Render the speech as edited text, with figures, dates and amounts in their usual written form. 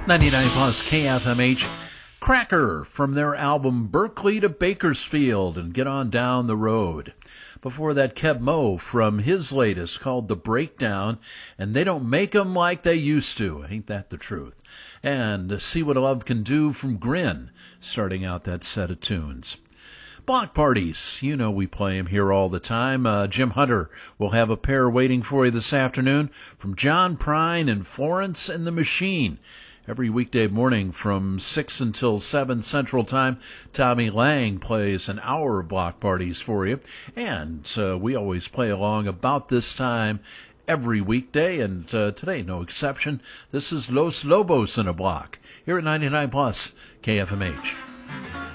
99 plus KFMH. Cracker from their album Berkeley to Bakersfield and Get On Down the Road. Before that, Keb Mo from his latest called The Breakdown, and they don't make 'em like they used to. Ain't that the truth? And See What Love Can Do from Grin, starting out that set of tunes. Block parties, you know we play them here all the time. Jim Hunter will have a pair waiting for you this afternoon from John Prine and Florence and the Machine. Every weekday morning from 6 until 7 Central Time, Tommy Lang plays an hour of block parties for you. And we always play along about this time every weekday, and today no exception. This is Los Lobos in a block here at 99 plus KFMH.